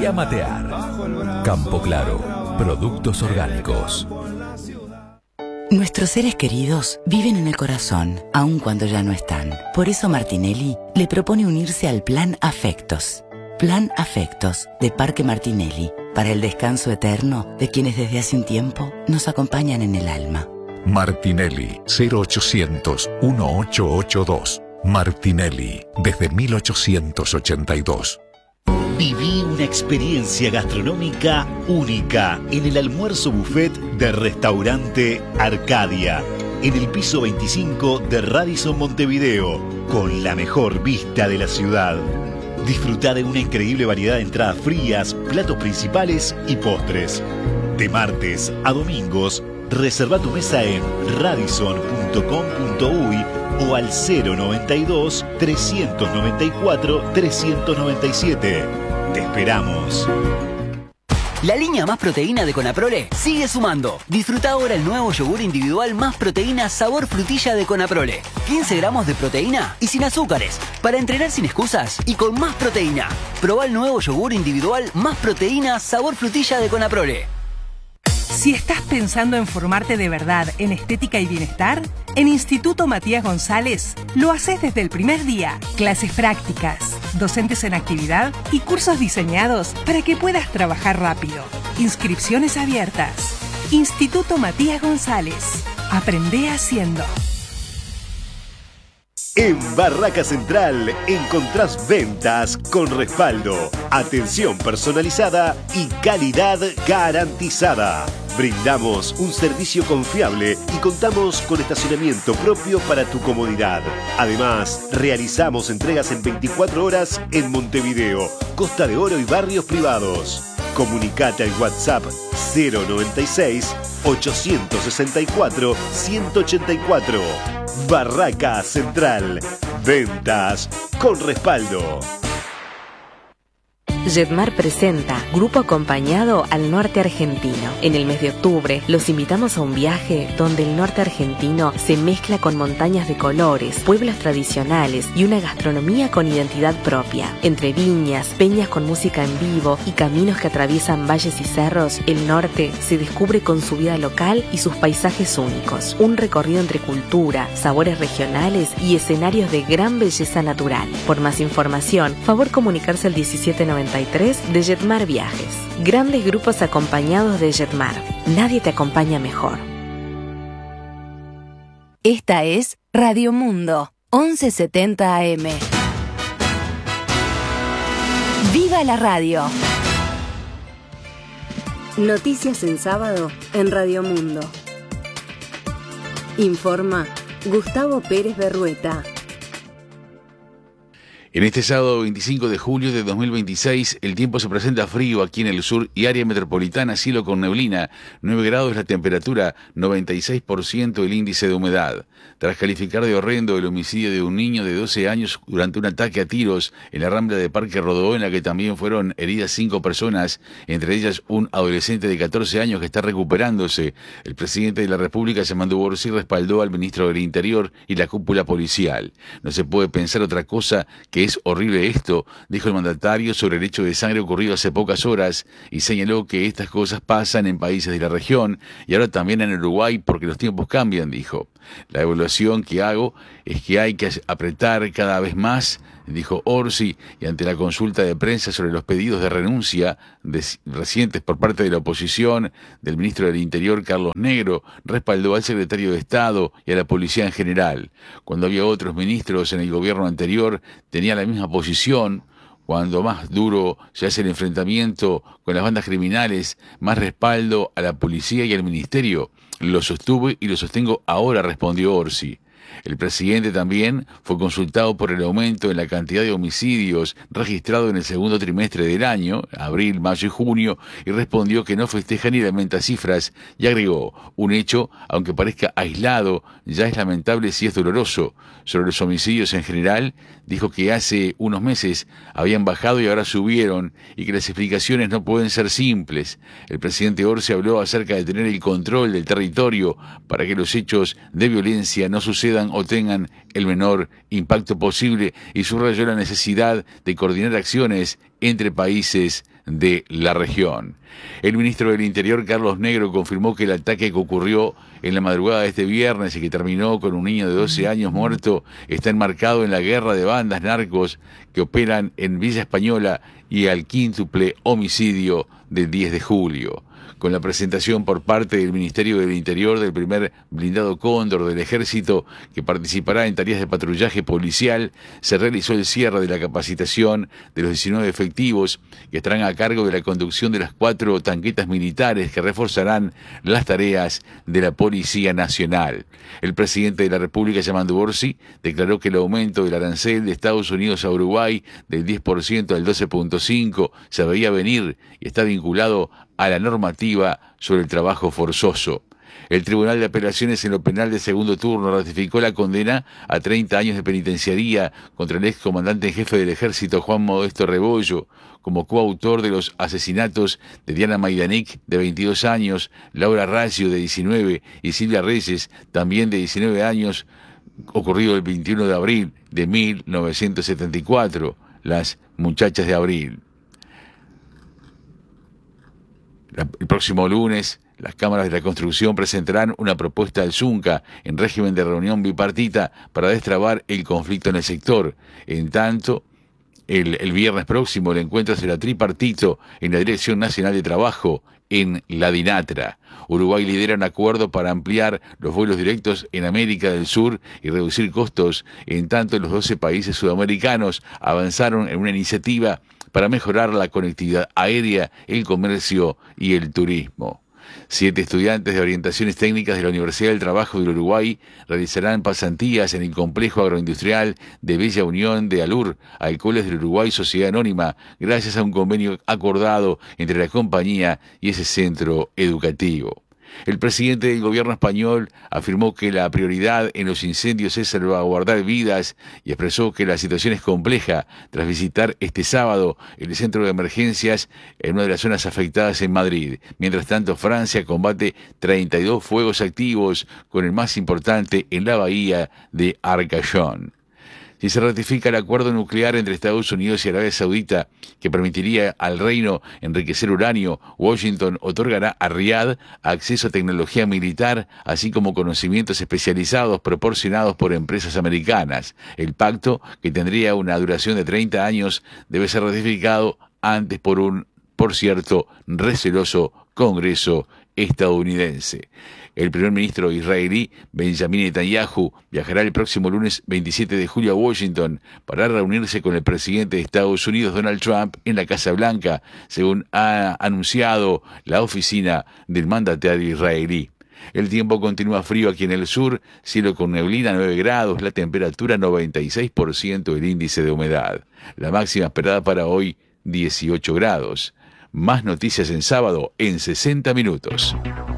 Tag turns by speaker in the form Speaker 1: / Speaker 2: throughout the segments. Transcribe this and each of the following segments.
Speaker 1: y a matear. Campo Claro, productos orgánicos.
Speaker 2: Nuestros seres queridos viven en el corazón, aun cuando ya no están. Por eso Martinelli le propone unirse al Plan Afectos. Plan Afectos de Parque Martinelli, para el descanso eterno de quienes desde hace un tiempo nos acompañan en el alma.
Speaker 3: Martinelli, 0800-1882. Martinelli, desde 1882.
Speaker 4: Viví una experiencia gastronómica única en el almuerzo buffet de Restaurante Arcadia, en el piso 25 de Radisson Montevideo, con la mejor vista de la ciudad. Disfruta de una increíble variedad de entradas frías, platos principales y postres. De martes a domingos, reserva tu mesa en radisson.com.uy o al 092-394-397. Te esperamos.
Speaker 5: La línea Más Proteína de Conaprole sigue sumando. Disfruta ahora el nuevo yogur individual Más Proteína sabor frutilla de Conaprole. 15 gramos de proteína y sin azúcares. Para entrenar sin excusas y con más proteína. Probá el nuevo yogur individual Más Proteína sabor frutilla de Conaprole.
Speaker 6: Si estás pensando en formarte de verdad en estética y bienestar, en Instituto Matías González lo haces desde el primer día. Clases prácticas, docentes en actividad y cursos diseñados para que puedas trabajar rápido. Inscripciones abiertas. Instituto Matías González. Aprende haciendo.
Speaker 4: En Barraca Central encontrás ventas con respaldo, atención personalizada y calidad garantizada. Brindamos un servicio confiable y contamos con estacionamiento propio para tu comodidad. Además, realizamos entregas en 24 horas en Montevideo, Costa de Oro y barrios privados. Comunicate al WhatsApp 096-864-184. Barraca Central. Ventas con respaldo.
Speaker 7: Jetmar presenta Grupo Acompañado al Norte Argentino. En el mes de octubre los invitamos a un viaje donde el norte argentino se mezcla con montañas de colores, pueblos tradicionales y una gastronomía con identidad propia. Entre viñas, peñas con música en vivo y caminos que atraviesan valles y cerros, el norte se descubre con su vida local y sus paisajes únicos. Un recorrido entre cultura, sabores regionales y escenarios de gran belleza natural. Por más información, favor comunicarse al 1793 de Jetmar Viajes. Grandes grupos acompañados de Jetmar. Nadie te acompaña mejor.
Speaker 8: Esta es Radio Mundo, 1170 AM. ¡Viva la radio!
Speaker 9: Noticias en sábado en Radio Mundo. Informa Gustavo Pérez Berrueta.
Speaker 10: En este sábado 25 de julio de 2026, el tiempo se presenta frío aquí en el sur y área metropolitana, cielo con neblina, 9 grados la temperatura, 96% el índice de humedad. Tras calificar de horrendo el homicidio de un niño de 12 años durante un ataque a tiros en la rambla de Parque Rodó, en la que también fueron heridas 5 personas, entre ellas un adolescente de 14 años que está recuperándose, el presidente de la República, Yamandu Orsi, respaldó al ministro del Interior y la cúpula policial. No se puede pensar otra cosa que es horrible esto, dijo el mandatario sobre el hecho de sangre ocurrido hace pocas horas y señaló que estas cosas pasan en países de la región y ahora también en Uruguay porque los tiempos cambian, dijo. La evaluación que hago es que hay que apretar cada vez más, dijo Orsi, y ante la consulta de prensa sobre los pedidos de renuncia recientes por parte de la oposición, del ministro del Interior, Carlos Negro, respaldó al secretario de Estado y a la policía en general. Cuando había otros ministros en el gobierno anterior, tenía la misma posición. Cuando más duro se hace el enfrentamiento con las bandas criminales, más respaldo a la policía y al ministerio. Lo sostuve y lo sostengo ahora, respondió Orsi. El presidente también fue consultado por el aumento en la cantidad de homicidios registrado en el segundo trimestre del año, abril, mayo y junio, y respondió que no festeja ni lamenta cifras, y agregó: un hecho, aunque parezca aislado, ya es lamentable si es doloroso. Sobre los homicidios en general, dijo que hace unos meses habían bajado y ahora subieron, y que las explicaciones no pueden ser simples. El presidente Orsi habló acerca de tener el control del territorio para que los hechos de violencia no sucedan o tengan el menor impacto posible y subrayó la necesidad de coordinar acciones entre países de la región. El ministro del Interior, Carlos Negro, confirmó que el ataque que ocurrió en la madrugada de este viernes y que terminó con un niño de 12 años muerto está enmarcado en la guerra de bandas narcos que operan en Villa Española y al quíntuple homicidio del 10 de julio. Con la presentación por parte del Ministerio del Interior del primer blindado Cóndor del Ejército, que participará en tareas de patrullaje policial, se realizó el cierre de la capacitación de los 19 efectivos que estarán a cargo de la conducción de las 4 tanquetas militares que reforzarán las tareas de la Policía Nacional. El presidente de la República, Yamandu Orsi, declaró que el aumento del arancel de Estados Unidos a Uruguay del 10% al 12.5% se veía venir y está vinculado a la normativa sobre el trabajo forzoso. El Tribunal de Apelaciones en lo penal de segundo turno ratificó la condena a 30 años de penitenciaría contra el excomandante en jefe del Ejército Juan Modesto Rebollo, como coautor de los asesinatos de Diana Maidanek, de 22 años, Laura Raggio, de 19, y Silvia Reyes, también de 19 años, ocurrido el 21 de abril de 1974, las muchachas de abril. El próximo lunes, las cámaras de la construcción presentarán una propuesta al Zunca en régimen de reunión bipartita para destrabar el conflicto en el sector. En tanto, el viernes próximo el encuentro será tripartito en la Dirección Nacional de Trabajo en la DINATRA. Uruguay lidera un acuerdo para ampliar los vuelos directos en América del Sur y reducir costos. En tanto, los 12 países sudamericanos avanzaron en una iniciativa para mejorar la conectividad aérea, el comercio y el turismo. 7 estudiantes de orientaciones técnicas de la Universidad del Trabajo del Uruguay realizarán pasantías en el complejo agroindustrial de Bella Unión de Alur, Alcoholes del Uruguay Sociedad Anónima, gracias a un convenio acordado entre la compañía y ese centro educativo. El presidente del gobierno español afirmó que la prioridad en los incendios es salvaguardar vidas y expresó que la situación es compleja tras visitar este sábado el centro de emergencias en una de las zonas afectadas en Madrid. Mientras tanto, Francia combate 32 fuegos activos, con el más importante en la bahía de Arcachon. Si se ratifica el acuerdo nuclear entre Estados Unidos y Arabia Saudita, que permitiría al reino enriquecer uranio, Washington otorgará a Riad acceso a tecnología militar, así como conocimientos especializados proporcionados por empresas americanas. El pacto, que tendría una duración de 30 años, debe ser ratificado antes por un, por cierto, receloso Congreso estadounidense. El primer ministro israelí, Benjamin Netanyahu, viajará el próximo lunes 27 de julio a Washington para reunirse con el presidente de Estados Unidos, Donald Trump, en la Casa Blanca, según ha anunciado la oficina del mandatario israelí. El tiempo continúa frío aquí en el sur, cielo con neblina, 9 grados, la temperatura 96%, el índice de humedad. La máxima esperada para hoy, 18 grados. Más noticias en sábado en 60 minutos.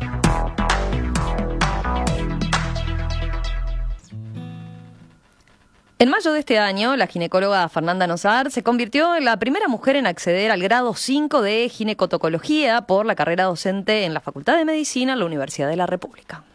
Speaker 11: En mayo de este año, la ginecóloga Fernanda Nosar se convirtió en la primera mujer en acceder al grado 5 de ginecotocología por la carrera docente en la Facultad de Medicina en la Universidad de la República.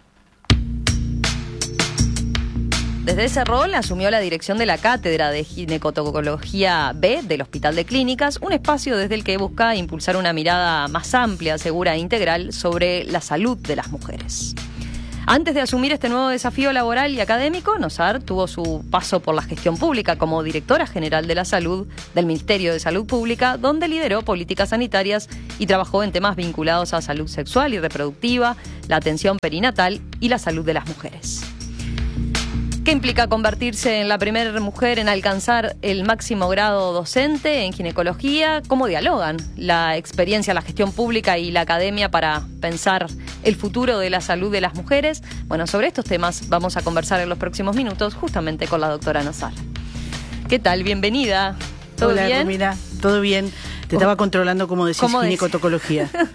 Speaker 11: Desde ese rol asumió la dirección de la Cátedra de Ginecotocología B del Hospital de Clínicas, un espacio desde el que busca impulsar una mirada más amplia, segura e integral sobre la salud de las mujeres. Antes de asumir este nuevo desafío laboral y académico, Nosar tuvo su paso por la gestión pública como directora general de la salud del Ministerio de Salud Pública, donde lideró políticas sanitarias y trabajó en temas vinculados a salud sexual y reproductiva, la atención perinatal y la salud de las mujeres. ¿Qué implica convertirse en la primera mujer en alcanzar el máximo grado docente en ginecología? ¿Cómo dialogan la experiencia, la gestión pública y la academia para pensar el futuro de la salud de las mujeres? Bueno, sobre estos temas vamos a conversar en los próximos minutos justamente con la doctora Nosar. ¿Qué tal? Bienvenida. ¿Todo
Speaker 12: Hola,
Speaker 11: bien?
Speaker 12: Romina, todo bien. Te estaba controlando cómo decís ginecotocología.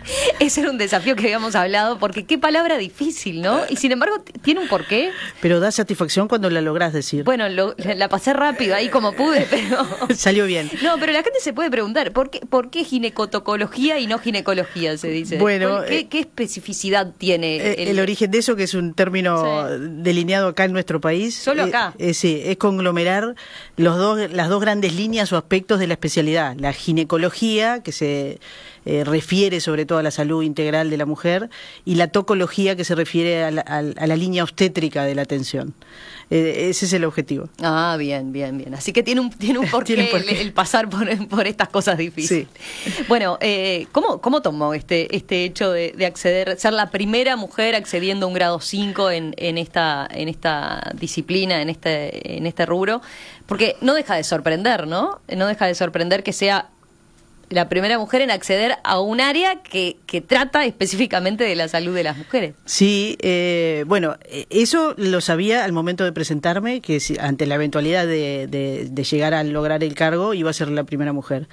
Speaker 11: Ese era un desafío que habíamos hablado, porque qué palabra difícil, ¿no? Y sin embargo, tiene un porqué.
Speaker 12: Pero da satisfacción cuando la lográs decir.
Speaker 11: Bueno, la pasé rápido ahí como pude, pero...
Speaker 12: Salió bien.
Speaker 11: No, pero la gente se puede preguntar, ¿por qué ginecotocología y no ginecología, se dice?
Speaker 12: Bueno...
Speaker 11: ¿Qué especificidad tiene?
Speaker 12: El origen de eso, que es un término delineado acá en nuestro país.
Speaker 11: ¿Solo acá?
Speaker 12: Sí, es conglomerar las dos grandes líneas o aspectos de la especialidad. La ginecología, que se refiere sobre todo a la salud integral de la mujer, y la tocología, que se refiere a la línea obstétrica de la atención. Ese es el objetivo.
Speaker 11: Ah, bien. Así que tiene un porqué, el pasar por estas cosas difíciles. Sí. Bueno, ¿cómo tomó este hecho de acceder, ser la primera mujer accediendo a un grado 5 en esta disciplina, en este rubro? Porque no deja de sorprender, ¿no? No deja de sorprender que sea la primera mujer en acceder a un área que trata específicamente de la salud de las mujeres.
Speaker 12: Sí, bueno, eso lo sabía al momento de presentarme, que ante la eventualidad de llegar a lograr el cargo iba a ser la primera mujer.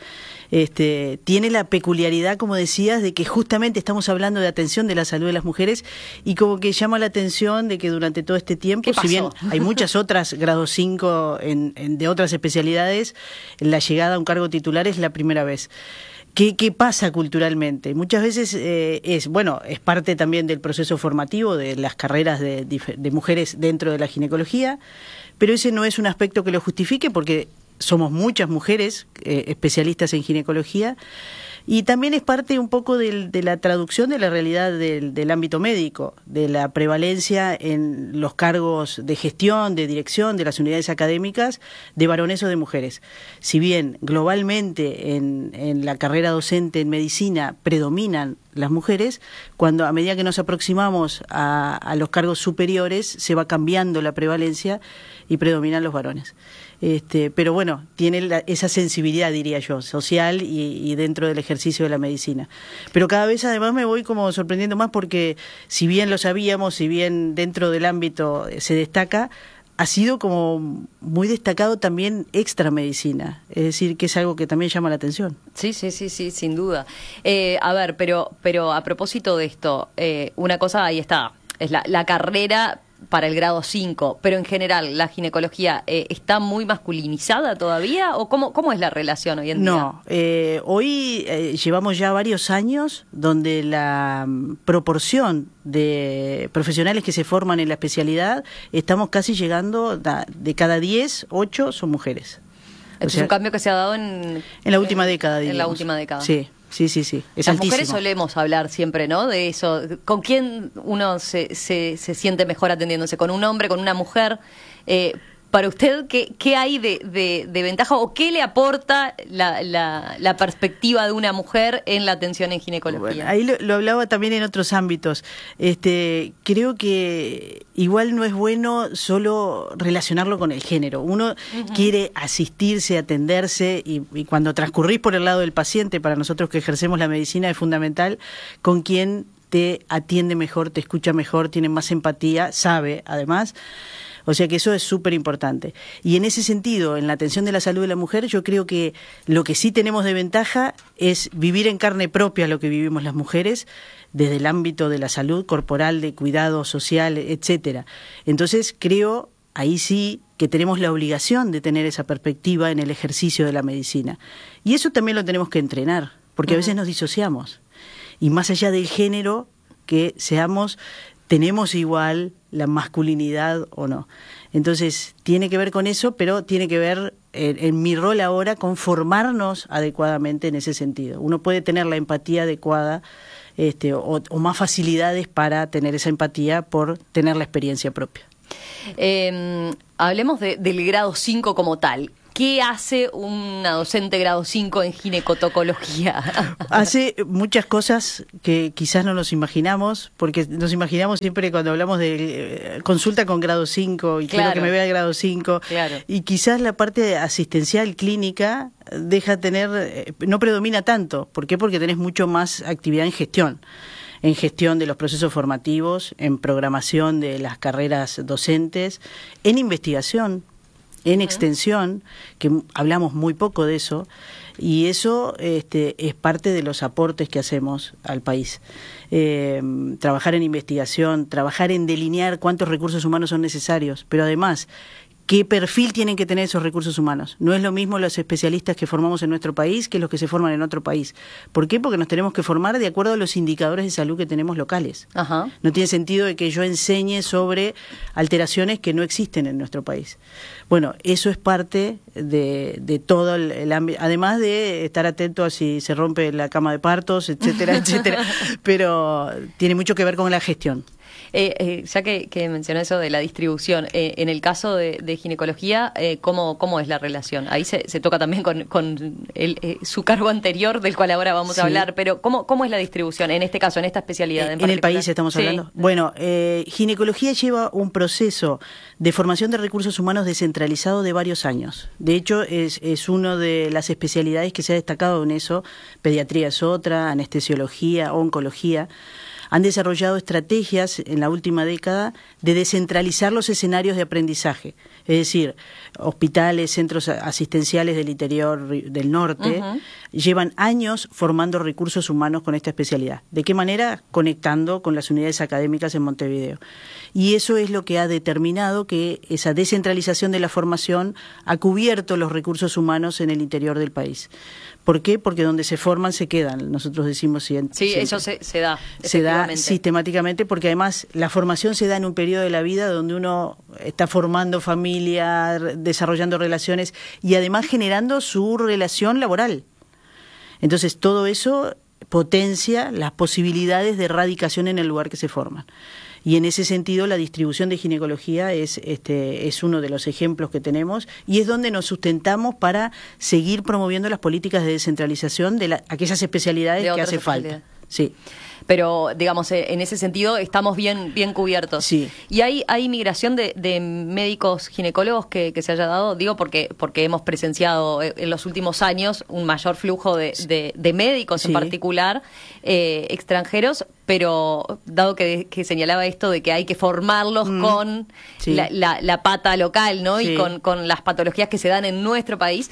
Speaker 12: Tiene la peculiaridad, como decías, de que justamente estamos hablando de atención de la salud de las mujeres, y como que llama la atención de que durante todo este tiempo, si bien hay muchas otras grado 5 de otras especialidades, la llegada a un cargo titular es la primera vez. ¿Qué pasa culturalmente? Muchas veces es parte también del proceso formativo de las carreras de mujeres dentro de la ginecología, pero ese no es un aspecto que lo justifique, porque somos muchas mujeres especialistas en ginecología, y también es parte un poco de la traducción de la realidad del ámbito médico, de la prevalencia en los cargos de gestión, de dirección de las unidades académicas, de varones o de mujeres. Si bien globalmente en la carrera docente en medicina predominan las mujeres, a medida que nos aproximamos a los cargos superiores se va cambiando la prevalencia y predominan los varones. Pero bueno, tiene esa sensibilidad, diría yo, social y dentro del ejercicio de la medicina. Pero cada vez además me voy como sorprendiendo más, porque si bien lo sabíamos, si bien dentro del ámbito se destaca, ha sido como muy destacado también extramedicina, es decir, que es algo que también llama la atención.
Speaker 11: Sí, sin duda. A ver, pero a propósito de esto, una cosa ahí está, es la carrera para el grado 5, pero en general la ginecología ¿está muy masculinizada todavía? ¿O cómo es la relación hoy en día?
Speaker 12: No, hoy llevamos ya varios años donde la proporción de profesionales que se forman en la especialidad, estamos casi llegando, de cada 10, 8 son mujeres.
Speaker 11: Es un cambio que se ha dado en
Speaker 12: la última década, digamos.
Speaker 11: En la última década.
Speaker 12: Sí. Es
Speaker 11: Las
Speaker 12: altísimo.
Speaker 11: Mujeres solemos hablar siempre, ¿no? De eso. ¿Con quién uno se siente mejor atendiéndose? ¿Con un hombre, con una mujer? Para usted, ¿qué hay de ventaja o qué le aporta la perspectiva de una mujer en la atención en ginecología?
Speaker 12: Bueno, ahí lo hablaba también en otros ámbitos. Creo que igual no es bueno solo relacionarlo con el género. Uno quiere asistirse, atenderse, y cuando transcurrís por el lado del paciente, para nosotros que ejercemos la medicina es fundamental con quien te atiende mejor, te escucha mejor, tiene más empatía, sabe además. O sea que eso es súper importante. Y en ese sentido, en la atención de la salud de la mujer, yo creo que lo que sí tenemos de ventaja es vivir en carne propia lo que vivimos las mujeres, desde el ámbito de la salud corporal, de cuidado social, etcétera. Entonces creo, ahí sí, que tenemos la obligación de tener esa perspectiva en el ejercicio de la medicina. Y eso también lo tenemos que entrenar, porque a veces nos disociamos. Y más allá del género, que tenemos igual la masculinidad o no. Entonces, tiene que ver con eso, pero tiene que ver, en mi rol ahora, con formarnos adecuadamente en ese sentido. Uno puede tener la empatía adecuada o más facilidades para tener esa empatía por tener la experiencia propia.
Speaker 11: Hablemos del grado 5 como tal. ¿Qué hace una docente grado 5 en ginecotocología?
Speaker 12: Hace muchas cosas que quizás no nos imaginamos, porque nos imaginamos siempre cuando hablamos de consulta con grado 5 y quiero que me vea el grado 5. Claro. Y quizás la parte asistencial clínica no predomina tanto. ¿Por qué? Porque tenés mucho más actividad en gestión de los procesos formativos, en programación de las carreras docentes, en investigación, en extensión, que hablamos muy poco de eso, Y eso es parte de los aportes que hacemos al país. Trabajar en investigación, trabajar en delinear cuántos recursos humanos son necesarios, pero además, ¿qué perfil tienen que tener esos recursos humanos? No es lo mismo los especialistas que formamos en nuestro país que los que se forman en otro país. ¿Por qué? Porque nos tenemos que formar de acuerdo a los indicadores de salud que tenemos locales.
Speaker 11: Ajá.
Speaker 12: No tiene sentido de que yo enseñe sobre alteraciones que no existen en nuestro país. Bueno, eso es parte de todo el ámbito, además de estar atento a si se rompe la cama de partos, etcétera, etcétera, pero tiene mucho que ver con la gestión.
Speaker 11: Ya que mencionó eso de la distribución, en el caso de ginecología, ¿cómo es la relación? Ahí se toca también con su cargo anterior, del cual ahora vamos a hablar, pero ¿cómo es la distribución en este caso, en esta especialidad?
Speaker 12: ¿En el país estamos hablando? Bueno, ginecología lleva un proceso de formación de recursos humanos descentralizado de varios años. De hecho, es una de las especialidades que se ha destacado en eso. Pediatría es otra, anestesiología, oncología. Han desarrollado estrategias en la última década de descentralizar los escenarios de aprendizaje. Es decir, hospitales, centros asistenciales del interior del norte, llevan años formando recursos humanos con esta especialidad. ¿De qué manera? Conectando con las unidades académicas en Montevideo. Y eso es lo que ha determinado que esa descentralización de la formación ha cubierto los recursos humanos en el interior del país. ¿Por qué? Porque donde se forman se quedan, nosotros decimos siempre.
Speaker 11: Sí, eso se da.
Speaker 12: Se da sistemáticamente porque además la formación se da en un periodo de la vida donde uno está formando familia, desarrollando relaciones y además generando su relación laboral. Entonces todo eso potencia las posibilidades de erradicación en el lugar que se forman. Y en ese sentido la distribución de ginecología es uno de los ejemplos que tenemos y es donde nos sustentamos para seguir promoviendo las políticas de descentralización de aquellas especialidades que hace falta. Sí.
Speaker 11: Pero, digamos, en ese sentido estamos bien cubiertos.
Speaker 12: Sí.
Speaker 11: ¿Y hay migración de médicos ginecólogos que se haya dado? Digo, porque hemos presenciado en los últimos años un mayor flujo de médicos en particular, extranjeros, pero dado que señalaba esto de que hay que formarlos con la pata local, ¿no? Y con las patologías que se dan en nuestro país,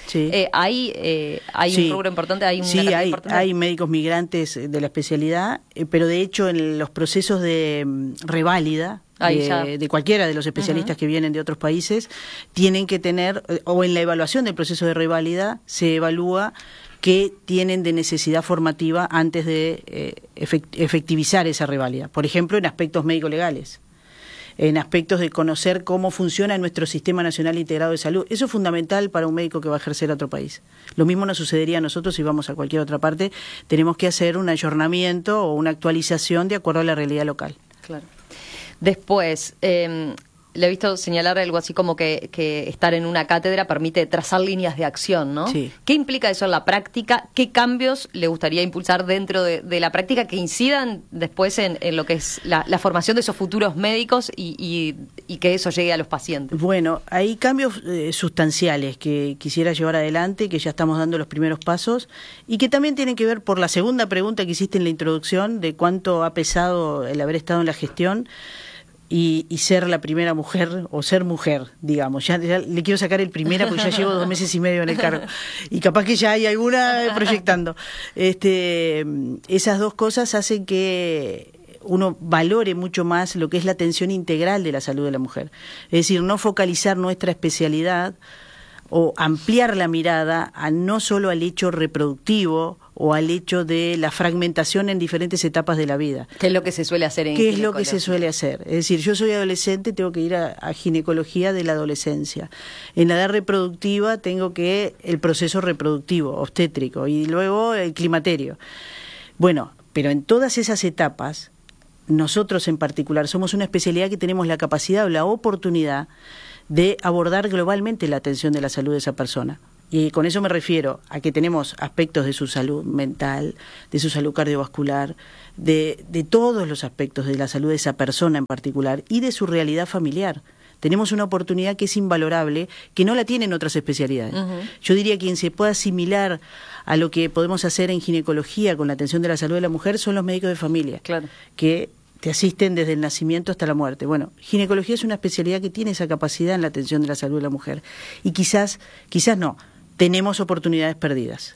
Speaker 11: hay un rubro importante, hay una cantidad importante.
Speaker 12: Hay médicos migrantes de la especialidad, pero de hecho en los procesos de reválida de cualquiera de los especialistas que vienen de otros países, tienen que tener, o en la evaluación del proceso de reválida se evalúa qué tienen de necesidad formativa antes de efectivizar esa reválida. Por ejemplo, en aspectos médico-legales, en aspectos de conocer cómo funciona nuestro Sistema Nacional Integrado de Salud. Eso es fundamental para un médico que va a ejercer a otro país. Lo mismo nos sucedería a nosotros si vamos a cualquier otra parte. Tenemos que hacer un ayornamiento o una actualización de acuerdo a la realidad local.
Speaker 11: Claro. Después, le he visto señalar algo así como que estar en una cátedra permite trazar líneas de acción, ¿no?
Speaker 12: Sí.
Speaker 11: ¿Qué implica eso en la práctica? ¿Qué cambios le gustaría impulsar dentro de la práctica que incidan después en lo que es la formación de esos futuros médicos y que eso llegue a los pacientes?
Speaker 12: Bueno, hay cambios sustanciales que quisiera llevar adelante, que ya estamos dando los primeros pasos y que también tienen que ver por la segunda pregunta que hiciste en la introducción de cuánto ha pesado el haber estado en la gestión. Y ser la primera mujer, o ser mujer, digamos. Ya le quiero sacar el primera porque ya llevo 2 meses y medio en el cargo. Y capaz que ya hay alguna proyectando. Esas dos cosas hacen que uno valore mucho más lo que es la atención integral de la salud de la mujer. Es decir, no focalizar nuestra especialidad o ampliar la mirada a no solo al hecho reproductivo o al hecho de la fragmentación en diferentes etapas de la vida.
Speaker 11: ¿Qué es lo que se suele hacer en
Speaker 12: ginecología? ¿Qué es lo que se suele hacer? Es decir, yo soy adolescente, tengo que ir a ginecología de la adolescencia. En la edad reproductiva tengo que el proceso reproductivo, obstétrico, y luego el climaterio. Bueno, pero en todas esas etapas, nosotros en particular somos una especialidad que tenemos la capacidad o la oportunidad de abordar globalmente la atención de la salud de esa persona. Y con eso me refiero a que tenemos aspectos de su salud mental, de su salud cardiovascular, de todos los aspectos de la salud de esa persona en particular y de su realidad familiar. Tenemos una oportunidad que es invalorable, que no la tienen otras especialidades. Yo diría que quien se pueda asimilar a lo que podemos hacer en ginecología con la atención de la salud de la mujer son los médicos de familia, que te asisten desde el nacimiento hasta la muerte. Bueno, ginecología es una especialidad que tiene esa capacidad en la atención de la salud de la mujer. Y quizás no, tenemos oportunidades perdidas.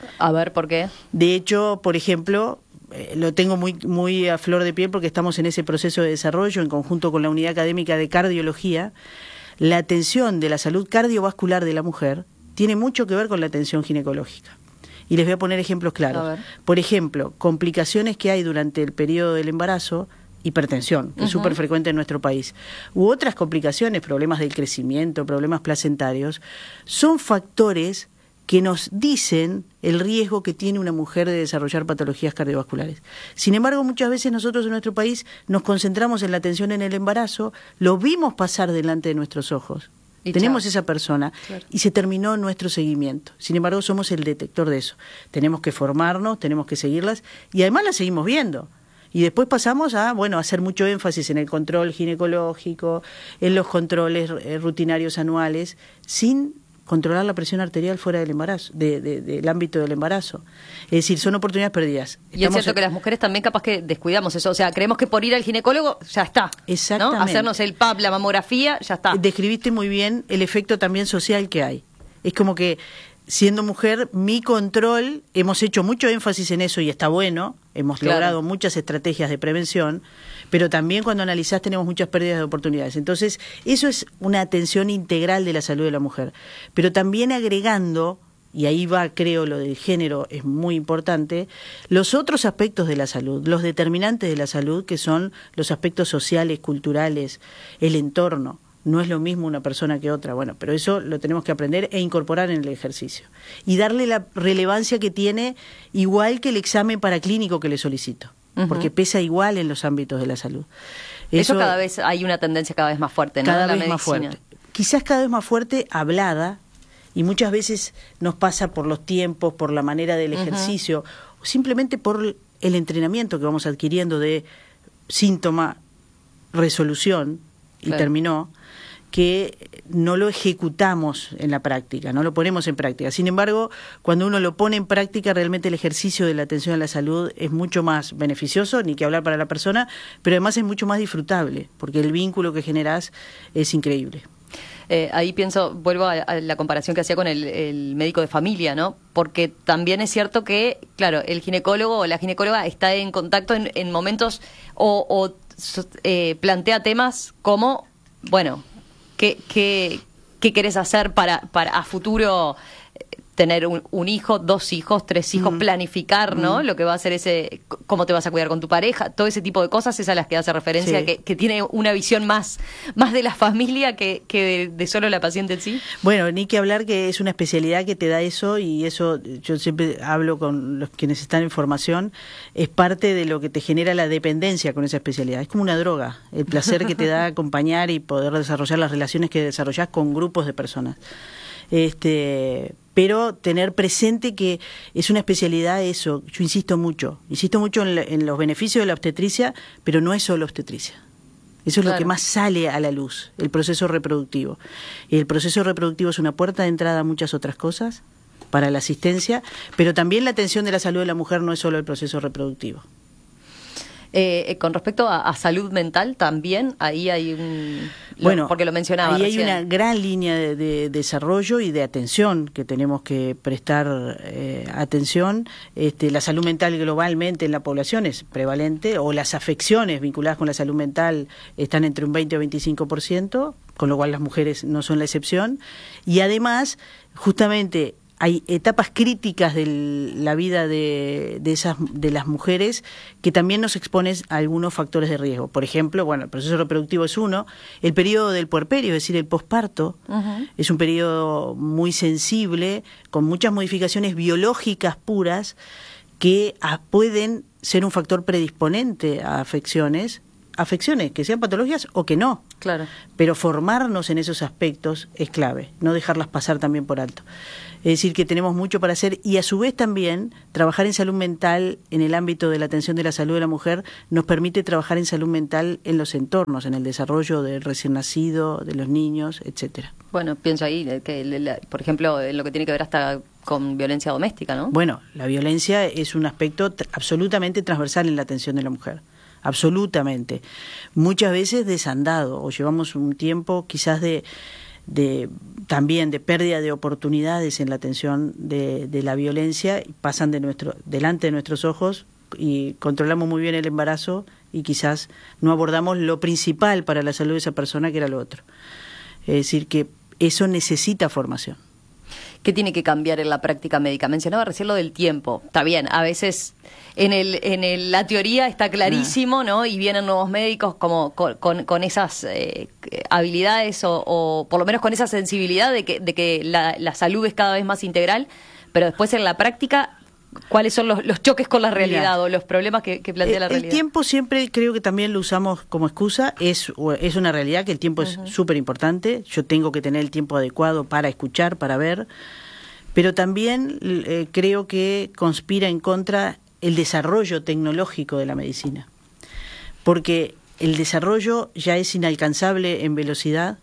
Speaker 11: A ver, ¿por qué?
Speaker 12: De hecho, por ejemplo, lo tengo muy a flor de piel porque estamos en ese proceso de desarrollo en conjunto con la Unidad Académica de Cardiología. La atención de la salud cardiovascular de la mujer tiene mucho que ver con la atención ginecológica. Y les voy a poner ejemplos claros. Por ejemplo, complicaciones que hay durante el periodo del embarazo, hipertensión, que es súper frecuente en nuestro país, u otras complicaciones, problemas del crecimiento, problemas placentarios, son factores que nos dicen el riesgo que tiene una mujer de desarrollar patologías cardiovasculares. Sin embargo, muchas veces nosotros en nuestro país nos concentramos en la atención en el embarazo, lo vimos pasar delante de nuestros ojos. Tenemos esa persona y se terminó nuestro seguimiento. Sin embargo, somos el detector de eso. Tenemos que formarnos, tenemos que seguirlas y además las seguimos viendo. Y después pasamos a hacer mucho énfasis en el control ginecológico, en los controles rutinarios anuales, sin controlar la presión arterial fuera del embarazo, del ámbito del embarazo. Es decir, son oportunidades perdidas.
Speaker 11: Y es cierto que las mujeres también capaz que descuidamos eso. O sea, creemos que por ir al ginecólogo ya está.
Speaker 12: Exactamente.
Speaker 11: ¿No? Hacernos el PAP, la mamografía, ya está.
Speaker 12: Describiste muy bien el efecto también social que hay. Es como que, siendo mujer, mi control, hemos hecho mucho énfasis en eso y está bueno, hemos logrado muchas estrategias de prevención, pero también cuando analizás tenemos muchas pérdidas de oportunidades. Entonces, eso es una atención integral de la salud de la mujer. Pero también agregando, y ahí va, creo, lo del género es muy importante, los otros aspectos de la salud, los determinantes de la salud, que son los aspectos sociales, culturales, el entorno. No es lo mismo una persona que otra, pero eso lo tenemos que aprender e incorporar en el ejercicio. Y darle la relevancia que tiene, igual que el examen paraclínico que le solicito, porque pesa igual en los ámbitos de la salud.
Speaker 11: Eso cada vez hay una tendencia cada vez más fuerte, ¿no?
Speaker 12: Cada
Speaker 11: en la
Speaker 12: vez
Speaker 11: medicina.
Speaker 12: Más fuerte. Quizás cada vez más fuerte hablada, y muchas veces nos pasa por los tiempos, por la manera del ejercicio, o simplemente por el entrenamiento que vamos adquiriendo de síntoma, resolución, y terminó, que no lo ejecutamos en la práctica, no lo ponemos en práctica. Sin embargo, cuando uno lo pone en práctica, realmente el ejercicio de la atención a la salud es mucho más beneficioso, ni que hablar para la persona, pero además es mucho más disfrutable, porque el vínculo que generás es increíble.
Speaker 11: Ahí vuelvo a la comparación que hacía con el médico de familia, ¿no? Porque también es cierto que, claro, el ginecólogo o la ginecóloga está en contacto en momentos o plantea temas como, ¿qué querés hacer para a futuro tener un hijo, 2 hijos, 3 hijos, planificar, ¿no? Lo que va a hacer cómo te vas a cuidar con tu pareja, todo ese tipo de cosas es a las que hace referencia, que tiene una visión más de la familia que de solo la paciente en sí.
Speaker 12: Bueno, ni que hablar que es una especialidad que te da eso, y eso yo siempre hablo con los quienes están en formación, es parte de lo que te genera la dependencia con esa especialidad. Es como una droga, el placer que te da acompañar y poder desarrollar las relaciones que desarrollás con grupos de personas. Pero tener presente que es una especialidad yo insisto mucho en los beneficios de la obstetricia, pero no es solo obstetricia. Eso es lo que más sale a la luz, el proceso reproductivo. Y el proceso reproductivo es una puerta de entrada a muchas otras cosas para la asistencia, pero también la atención de la salud de la mujer no es solo el proceso reproductivo.
Speaker 11: Con respecto a salud mental, también ahí hay porque lo mencionaba
Speaker 12: ahí
Speaker 11: recién.
Speaker 12: Hay una gran línea de desarrollo y de atención que tenemos que prestar atención. La salud mental globalmente en la población es prevalente, o las afecciones vinculadas con la salud mental están entre un 20 o 25%, con lo cual las mujeres no son la excepción. Y además, justamente, hay etapas críticas de la vida de las mujeres que también nos exponen a algunos factores de riesgo. Por ejemplo, el proceso reproductivo es uno, el periodo del puerperio, es decir, el posparto, es un periodo muy sensible, con muchas modificaciones biológicas puras que pueden ser un factor predisponente a afecciones que sean patológicas o que no.
Speaker 11: Claro.
Speaker 12: Pero formarnos en esos aspectos es clave, no dejarlas pasar también por alto. Es decir, que tenemos mucho para hacer, y a su vez también trabajar en salud mental en el ámbito de la atención de la salud de la mujer nos permite trabajar en salud mental en los entornos, en el desarrollo del recién nacido, de los niños, etcétera.
Speaker 11: Bueno, pienso ahí que, por ejemplo, en lo que tiene que ver hasta con violencia doméstica, ¿no?
Speaker 12: Bueno, la violencia es un aspecto absolutamente transversal en la atención de la mujer. Absolutamente. Muchas veces desandado, o llevamos un tiempo quizás de también de pérdida de oportunidades en la atención de la violencia, pasan delante de nuestros ojos y controlamos muy bien el embarazo y quizás no abordamos lo principal para la salud de esa persona, que era lo otro. Es decir, que eso necesita formación.
Speaker 11: ¿Qué tiene que cambiar en la práctica médica? Mencionaba recién lo del tiempo. Está bien, a veces en la teoría está clarísimo, ¿no? Y vienen nuevos médicos como con esas habilidades o por lo menos con esa sensibilidad de que la salud es cada vez más integral, pero después en la práctica, ¿cuáles son los choques con la realidad o los problemas que plantea la realidad?
Speaker 12: El tiempo siempre creo que también lo usamos como excusa. Es una realidad que el tiempo es súper importante. Yo tengo que tener el tiempo adecuado para escuchar, para ver. Pero también creo que conspira en contra el desarrollo tecnológico de la medicina. Porque el desarrollo ya es inalcanzable en velocidad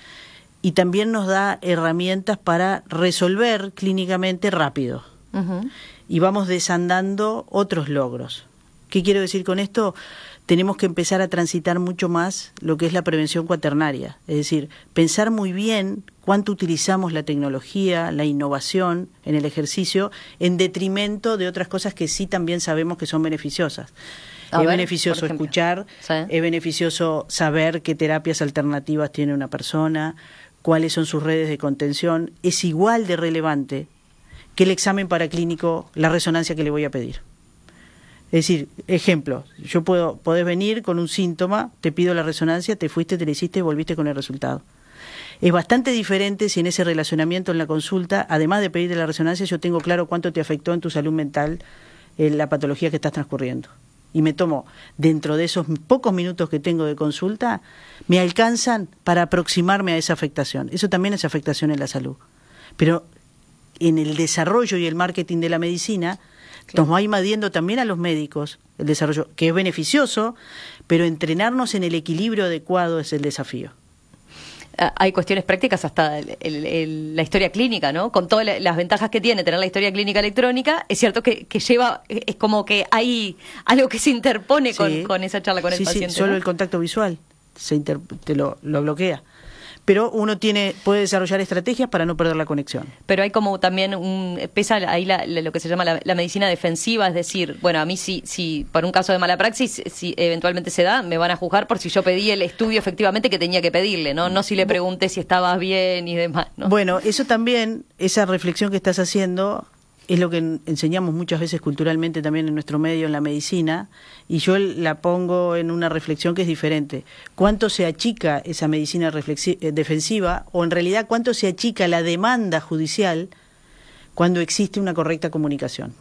Speaker 12: y también nos da herramientas para resolver clínicamente rápido. Y vamos desandando otros logros. ¿Qué quiero decir con esto? Tenemos que empezar a transitar mucho más lo que es la prevención cuaternaria, es decir, pensar muy bien cuánto utilizamos la tecnología, la innovación en el ejercicio, en detrimento de otras cosas que sí también sabemos que son beneficiosas. Es beneficioso escuchar, es beneficioso saber qué terapias alternativas tiene una persona, cuáles son sus redes de contención. Es igual de relevante que el examen paraclínico, la resonancia que le voy a pedir. Es decir, ejemplo, podés venir con un síntoma, te pido la resonancia, te fuiste, te la hiciste y volviste con el resultado. Es bastante diferente si en ese relacionamiento en la consulta, además de pedirte la resonancia, yo tengo claro cuánto te afectó en tu salud mental la patología que estás transcurriendo. Y me tomo, dentro de esos pocos minutos que tengo de consulta, me alcanzan para aproximarme a esa afectación. Eso también es afectación en la salud. Pero en el desarrollo y el marketing de la medicina, nos va invadiendo también a los médicos el desarrollo, que es beneficioso, pero entrenarnos en el equilibrio adecuado es el desafío.
Speaker 11: Hay cuestiones prácticas hasta la historia clínica, ¿no? Con todas las ventajas que tiene tener la historia clínica electrónica, es cierto que lleva, es como que hay algo que se interpone con esa charla con el paciente.
Speaker 12: Sí, solo
Speaker 11: ¿no?
Speaker 12: el contacto visual te lo bloquea. Pero uno puede desarrollar estrategias para no perder la conexión.
Speaker 11: Pero hay como también pesa ahí lo que se llama la medicina defensiva, es decir, bueno, a mí si por un caso de mala praxis, si eventualmente se da, me van a juzgar por si yo pedí el estudio efectivamente que tenía que pedirle, ¿no? No si le pregunté si estabas bien y demás, ¿no?
Speaker 12: Bueno, eso también, esa reflexión que estás haciendo, es lo que enseñamos muchas veces culturalmente también en nuestro medio, en la medicina, y yo la pongo en una reflexión que es diferente. ¿Cuánto se achica esa medicina defensiva, o en realidad cuánto se achica la demanda judicial cuando existe una correcta comunicación?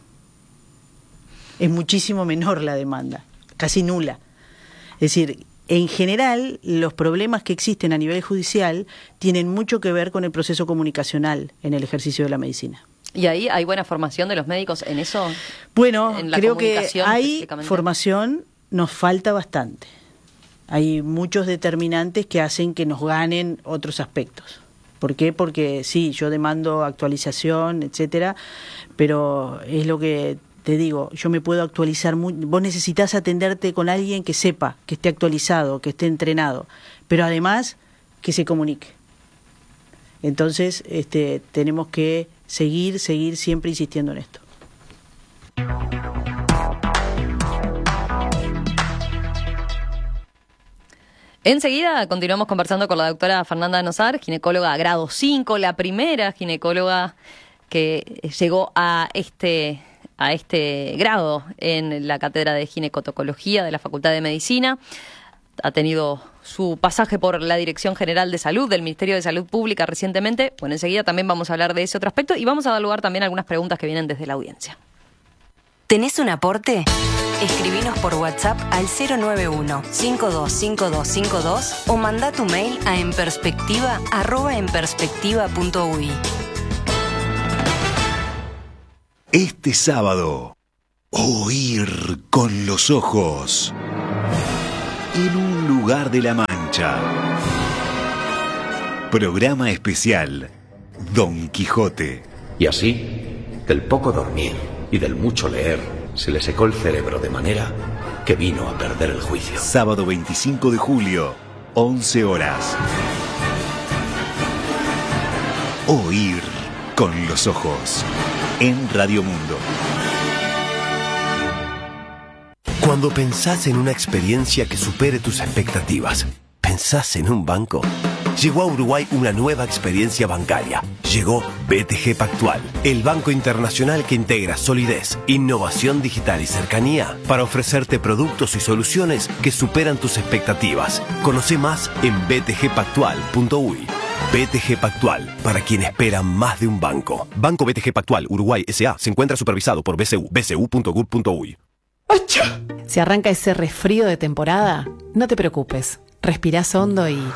Speaker 12: Es muchísimo menor la demanda, casi nula. Es decir, en general, los problemas que existen a nivel judicial tienen mucho que ver con el proceso comunicacional en el ejercicio de la medicina.
Speaker 11: ¿Y ahí hay buena formación de los médicos en eso?
Speaker 12: Bueno, creo que hay formación, nos falta bastante. Hay muchos determinantes que hacen que nos ganen otros aspectos. ¿Por qué? Porque sí, yo demando actualización, etcétera, pero es lo que te digo, yo me puedo actualizar vos necesitas atenderte con alguien que sepa, que esté actualizado, que esté entrenado, pero además que se comunique. Entonces, tenemos que seguir siempre insistiendo en esto.
Speaker 11: Enseguida continuamos conversando con la doctora Fernanda Nosar, ginecóloga grado 5, la primera ginecóloga que llegó a este grado en la cátedra de ginecotocología de la Facultad de Medicina. Ha tenido su pasaje por la Dirección General de Salud del Ministerio de Salud Pública recientemente. Bueno, enseguida también vamos a hablar de ese otro aspecto y vamos a dar lugar también a algunas preguntas que vienen desde la audiencia.
Speaker 8: ¿Tenés un aporte? Escribinos por WhatsApp al 091-525252 o mandá tu mail a enperspectiva@enperspectiva.ui.
Speaker 4: Este sábado, oír con los ojos. En un lugar de la Mancha. Programa especial Don Quijote.
Speaker 13: Y así, del poco dormir y del mucho leer, se le secó el cerebro de manera que vino a perder el juicio.
Speaker 4: Sábado 25 de julio, 11 horas. Oír con los ojos. En Radio Mundo.
Speaker 14: Cuando pensás en una experiencia que supere tus expectativas, ¿pensás en un banco? Llegó a Uruguay una nueva experiencia bancaria. Llegó BTG Pactual, el banco internacional que integra solidez, innovación digital y cercanía para ofrecerte productos y soluciones que superan tus expectativas. Conoce más en btgpactual.uy. BTG Pactual, para quien espera más de un banco. Banco BTG Pactual, Uruguay S.A. se encuentra supervisado por BCU, bcu.gov.uy.
Speaker 15: Si arranca ese resfrío de temporada, no te preocupes. Respirás hondo y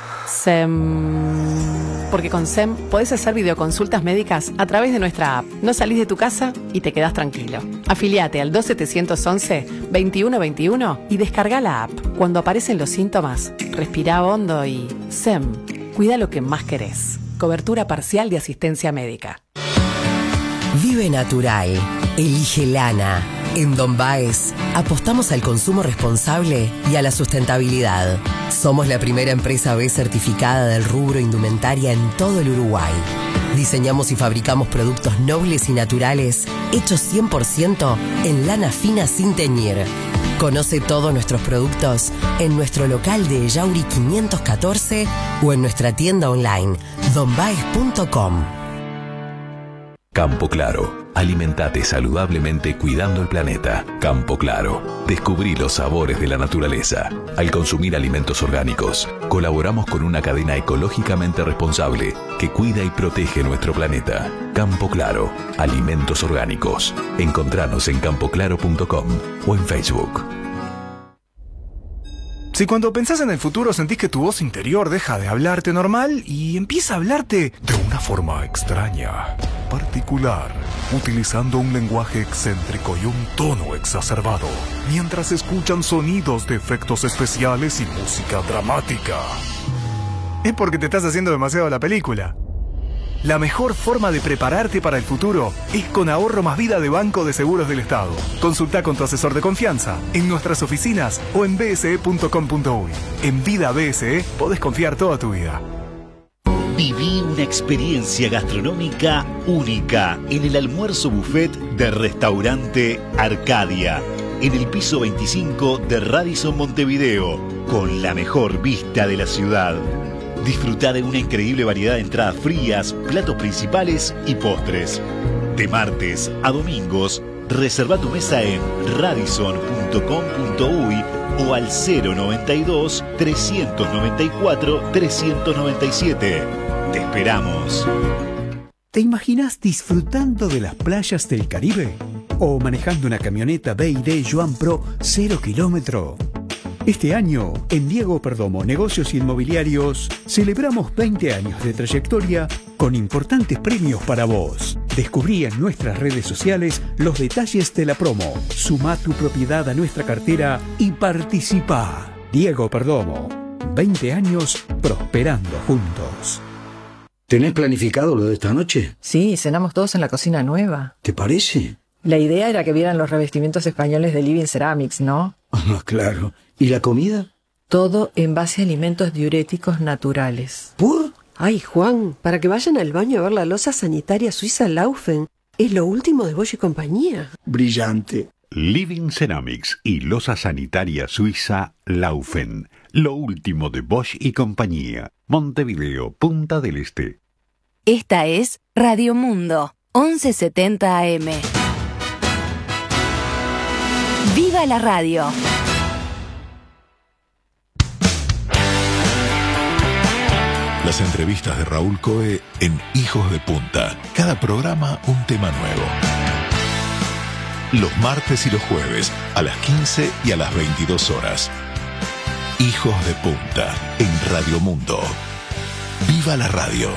Speaker 15: SEM. Porque con SEM podés hacer videoconsultas médicas a través de nuestra app. No salís de tu casa y te quedás tranquilo. Afiliate al 2711-2121 y descarga la app. Cuando aparecen los síntomas, respirá hondo y SEM. Cuida lo que más querés. Cobertura parcial de asistencia médica.
Speaker 16: Vive natural. Elige lana. En Don Baez apostamos al consumo responsable y a la sustentabilidad. Somos la primera empresa B certificada del rubro indumentaria en todo el Uruguay. Diseñamos y fabricamos productos nobles y naturales hechos 100% en lana fina sin teñir. Conoce todos nuestros productos en nuestro local de Yauri 514 o en nuestra tienda online donbaez.com.
Speaker 1: Campo Claro. Alimentate saludablemente cuidando el planeta. Campo Claro. Descubrí los sabores de la naturaleza. Al consumir alimentos orgánicos, colaboramos con una cadena ecológicamente responsable que cuida y protege nuestro planeta. Campo Claro. Alimentos orgánicos. Encontranos en campoclaro.com o en Facebook.
Speaker 17: Si cuando pensás en el futuro sentís que tu voz interior deja de hablarte normal y empieza a hablarte de una forma extraña, particular, utilizando un lenguaje excéntrico y un tono exacerbado, mientras escuchan sonidos de efectos especiales y música dramática, es porque te estás haciendo demasiado la película. La mejor forma de prepararte para el futuro es con Ahorro Más Vida de Banco de Seguros del Estado. Consulta con tu asesor de confianza en nuestras oficinas o en bse.com.uy. En Vida BSE podés confiar toda tu vida.
Speaker 4: Viví una experiencia gastronómica única en el almuerzo buffet de Restaurante Arcadia, en el piso 25 de Radisson Montevideo, con la mejor vista de la ciudad. Disfruta de una increíble variedad de entradas frías, platos principales y postres. De martes a domingos, reserva tu mesa en radisson.com.uy o al 092-394-397. Te esperamos.
Speaker 18: ¿Te imaginas disfrutando de las playas del Caribe? ¿O manejando una camioneta BYD Joan Pro 0 kilómetro? Este año, en Diego Perdomo Negocios Inmobiliarios, celebramos 20 años de trayectoria con importantes premios para vos. Descubrí en nuestras redes sociales los detalles de la promo. Sumá tu propiedad a nuestra cartera y participá. Diego Perdomo, 20 años prosperando juntos.
Speaker 19: ¿Tenés planificado lo de esta noche?
Speaker 20: Sí, cenamos todos en la cocina nueva.
Speaker 19: ¿Te parece?
Speaker 20: La idea era que vieran los revestimientos españoles de Living Ceramics, ¿no?
Speaker 19: Ah, claro. ¿Y la comida?
Speaker 20: Todo en base a alimentos diuréticos naturales.
Speaker 19: ¿Por?
Speaker 21: Ay, Juan, para que vayan al baño a ver la loza sanitaria suiza Laufen. Es lo último de Bosch y compañía.
Speaker 19: Brillante.
Speaker 22: Living Ceramics y loza sanitaria suiza Laufen. Lo último de Bosch y compañía. Montevideo, Punta del Este.
Speaker 8: Esta es Radio Mundo, 1170 AM. ¡Viva la radio!
Speaker 3: Las entrevistas de Raúl Coe en Hijos de Punta. Cada programa un tema nuevo. Los martes y los jueves a las 15 y a las 22 horas. Hijos de Punta en Radio Mundo. ¡Viva la radio!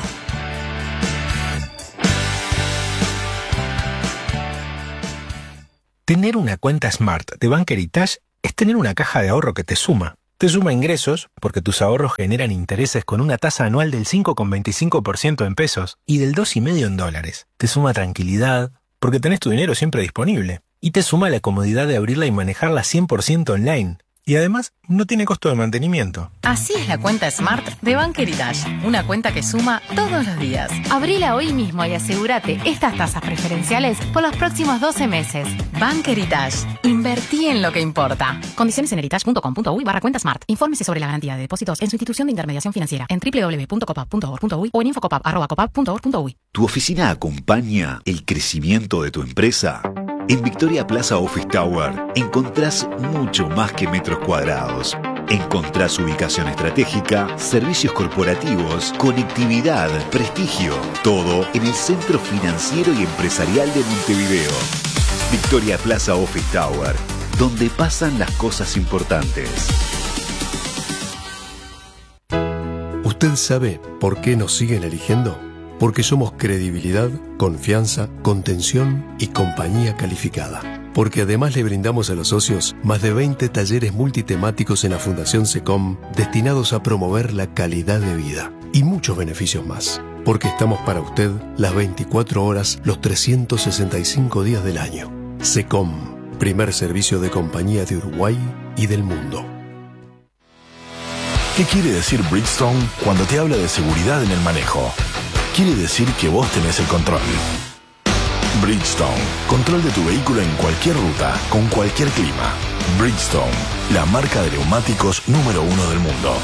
Speaker 23: Tener una cuenta Smart de Bank Heritage es tener una caja de ahorro que te suma. Te suma ingresos, porque tus ahorros generan intereses con una tasa anual del 5,25% en pesos y del 2,5% en dólares. Te suma tranquilidad, porque tenés tu dinero siempre disponible. Y te suma la comodidad de abrirla y manejarla 100% online. Y además, no tiene costo de mantenimiento.
Speaker 2: Así es la cuenta Smart de Bank Heritage, una cuenta que suma todos los días. Abrila hoy mismo y asegúrate estas tasas preferenciales por los próximos 12 meses. Bank Heritage, invertí en lo que importa. Condiciones en heritage.com.uy/cuenta Smart. Infórmese sobre la garantía de depósitos en su institución de intermediación financiera en www.copap.org.uy o en infocopap@copap.org.uy.
Speaker 4: ¿Tu oficina acompaña el crecimiento de tu empresa? En Victoria Plaza Office Tower encontrás mucho más que metros cuadrados. Encontrás ubicación estratégica, servicios corporativos, conectividad, prestigio. Todo en el centro financiero y empresarial de Montevideo. Victoria Plaza Office Tower, donde pasan las cosas importantes.
Speaker 5: ¿Usted sabe por qué nos siguen eligiendo? Porque somos credibilidad, confianza, contención y compañía calificada. Porque además le brindamos a los socios más de 20 talleres multitemáticos en la Fundación SECOM destinados a promover la calidad de vida y muchos beneficios más. Porque estamos para usted las 24 horas, los 365 días del año. SECOM, primer servicio de compañía de Uruguay y del mundo.
Speaker 3: ¿Qué quiere decir Bridgestone cuando te habla de seguridad en el manejo? Quiere decir que vos tenés el control. Bridgestone, control de tu vehículo en cualquier ruta, con cualquier clima. Bridgestone, la marca de neumáticos número 1 del mundo.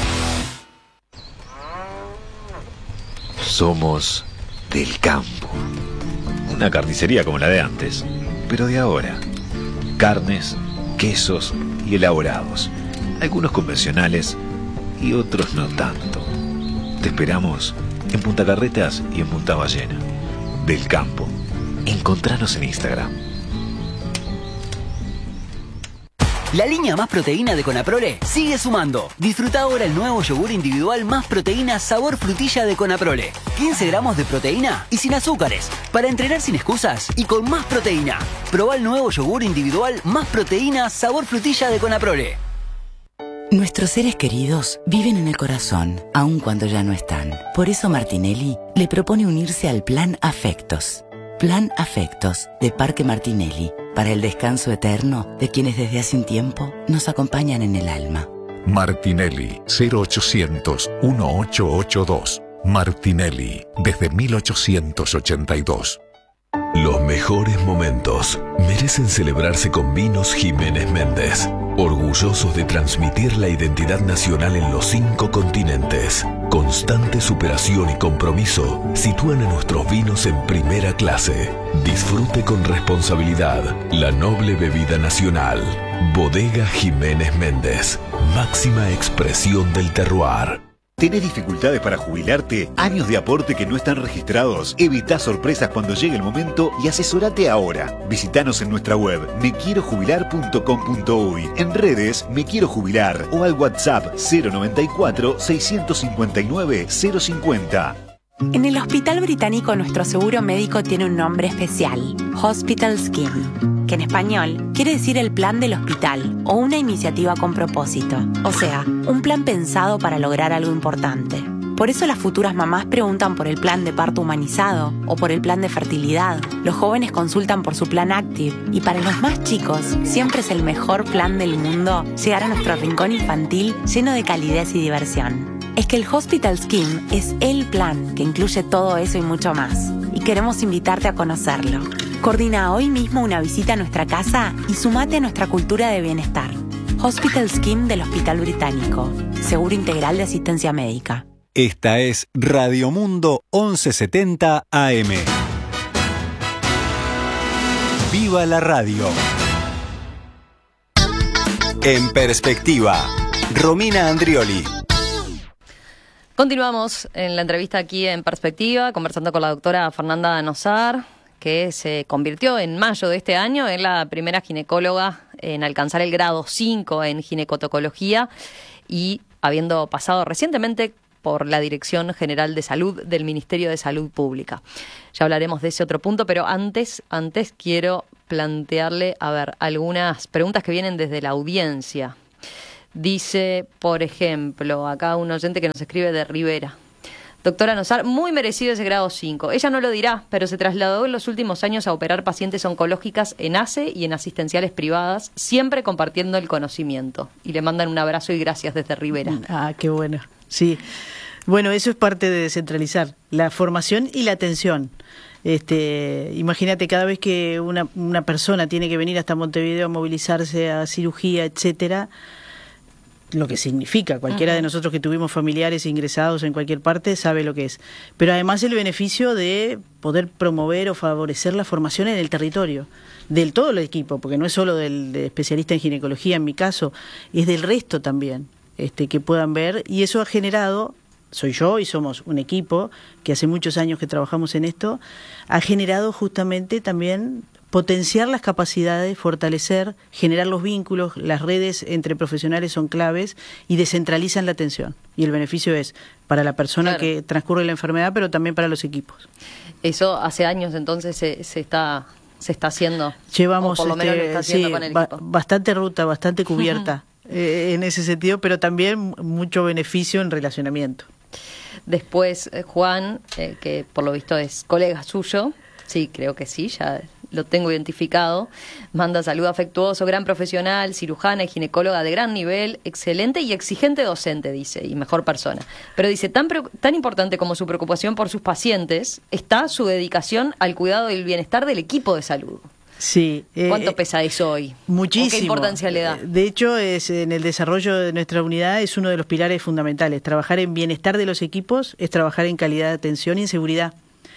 Speaker 4: Somos del campo. Una carnicería como la de antes, pero de ahora. Carnes, quesos y elaborados. Algunos convencionales y otros no tanto. Te esperamos en Punta Carretas y en Punta Ballena. Del campo. Encontranos en Instagram.
Speaker 6: La línea Más Proteína de Conaprole sigue sumando. Disfruta ahora el nuevo yogur individual Más Proteína sabor frutilla de Conaprole. 15 gramos de proteína y sin azúcares. Para entrenar sin excusas y con más proteína. Probá el nuevo yogur individual Más Proteína sabor frutilla de Conaprole.
Speaker 24: Nuestros seres queridos viven en el corazón, aun cuando ya no están. Por eso Martinelli le propone unirse al Plan Afectos. Plan Afectos de Parque Martinelli, para el descanso eterno de quienes desde hace un tiempo nos acompañan en el alma.
Speaker 22: Martinelli, 0800-1882. Martinelli, desde 1882.
Speaker 1: Los mejores momentos merecen celebrarse con Vinos Jiménez Méndez, orgullosos de transmitir la identidad nacional en los 5 continentes. Constante superación y compromiso sitúan a nuestros vinos en primera clase. Disfrute con responsabilidad la noble bebida nacional. Bodega Jiménez Méndez, máxima expresión del terroir.
Speaker 4: ¿Tenés dificultades para jubilarte? ¿Años de aporte que no están registrados? Evita sorpresas cuando llegue el momento y asesorate ahora. Visítanos en nuestra web mequierojubilar.com.uy, en redes Me Quiero Jubilar o al WhatsApp 094-659-050.
Speaker 25: En el Hospital Británico nuestro seguro médico tiene un nombre especial, Hospital Scheme, que en español quiere decir el plan del hospital o una iniciativa con propósito, o sea, un plan pensado para lograr algo importante. Por eso las futuras mamás preguntan por el plan de parto humanizado o por el plan de fertilidad. Los jóvenes consultan por su plan Active y para los más chicos siempre es el mejor plan del mundo llegar a nuestro rincón infantil lleno de calidez y diversión. Es que el Hospital Scheme es el plan que incluye todo eso y mucho más. Y queremos invitarte a conocerlo. Coordina hoy mismo una visita a nuestra casa y sumate a nuestra cultura de bienestar. Hospital Scheme del Hospital Británico. Seguro integral de asistencia médica.
Speaker 26: Esta es Radio Mundo 1170 AM. ¡Viva la radio! En perspectiva, Romina Andrioli.
Speaker 11: Continuamos en la entrevista aquí en Perspectiva, conversando con la doctora Fernanda Nosar, que se convirtió en mayo de este año en la primera ginecóloga en alcanzar el grado 5 en ginecotocología y habiendo pasado recientemente por la Dirección General de Salud del Ministerio de Salud Pública. Ya hablaremos de ese otro punto, pero antes quiero plantearle, algunas preguntas que vienen desde la audiencia. Dice, por ejemplo, acá un oyente que nos escribe de Rivera. Doctora Nosar, muy merecido ese grado 5. Ella no lo dirá, pero se trasladó en los últimos años a operar pacientes oncológicas en ACE y en asistenciales privadas, siempre compartiendo el conocimiento. Y le mandan un abrazo y gracias desde Rivera.
Speaker 7: Ah, qué bueno. Sí. Bueno, eso es parte de descentralizar, la formación y la atención. Imagínate, cada vez que una persona tiene que venir hasta Montevideo a movilizarse a cirugía, etcétera, lo que significa, cualquiera de nosotros que tuvimos familiares ingresados en cualquier parte sabe lo que es. Pero además el beneficio de poder promover o favorecer la formación en el territorio, del todo el equipo, porque no es solo del especialista en ginecología en mi caso, es del resto también, que puedan ver, y eso ha generado, soy yo y somos un equipo que hace muchos años que trabajamos en esto, ha generado justamente también potenciar las capacidades, fortalecer, generar los vínculos, las redes entre profesionales son claves y descentralizan la atención. Y el beneficio es para la persona que transcurre la enfermedad, pero también para los equipos.
Speaker 11: Eso hace años entonces se está haciendo.
Speaker 7: Llevamos,
Speaker 11: o por lo menos lo está haciendo con el equipo.
Speaker 7: Bastante ruta, bastante cubierta en ese sentido, pero también mucho beneficio en relacionamiento.
Speaker 11: Después Juan, que por lo visto es colega suyo, sí, creo que sí, ya lo tengo identificado, manda saludo afectuoso, gran profesional, cirujana y ginecóloga de gran nivel, excelente y exigente docente, dice, y mejor persona. Pero dice, tan importante como su preocupación por sus pacientes, está su dedicación al cuidado del bienestar del equipo de salud.
Speaker 7: Sí.
Speaker 11: ¿Cuánto pesa eso hoy?
Speaker 7: Muchísimo.
Speaker 11: ¿O qué importancia le da?
Speaker 7: De hecho, en el desarrollo de nuestra unidad es uno de los pilares fundamentales. Trabajar en bienestar de los equipos es trabajar en calidad de atención y en seguridad.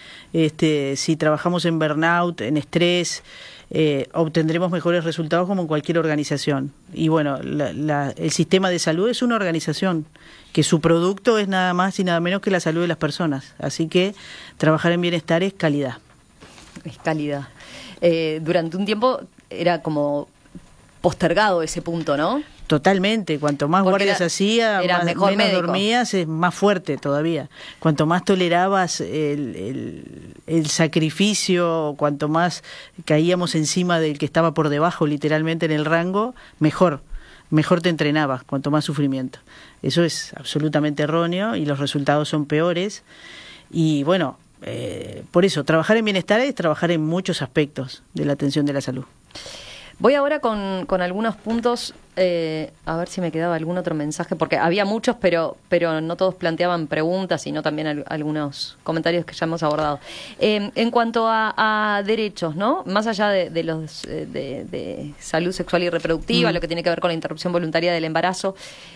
Speaker 7: Si trabajamos en burnout, en estrés, obtendremos mejores resultados como en cualquier organización. Y bueno, el sistema de salud es una organización que su producto es nada más y nada menos que la salud de las personas. Así que trabajar en bienestar es calidad.
Speaker 11: Es calidad. Durante un tiempo era como postergado ese punto, ¿no?
Speaker 7: Totalmente, cuanto más guardias hacía, menos
Speaker 11: médico.
Speaker 7: dormías, es más fuerte todavía. Cuanto más tolerabas el sacrificio, cuanto más caíamos encima del que estaba por debajo, literalmente en el rango, mejor te entrenabas, cuanto más sufrimiento. Eso es absolutamente erróneo y los resultados son peores. Y bueno, por eso, trabajar en bienestar es trabajar en muchos aspectos de la atención de la salud.
Speaker 11: Voy ahora con algunos puntos, a ver si me quedaba algún otro mensaje, porque había muchos, pero no todos planteaban preguntas, sino también algunos comentarios que ya hemos abordado. En cuanto a derechos, ¿no? Más allá de los de salud sexual y reproductiva, lo que tiene que ver con la interrupción voluntaria del embarazo,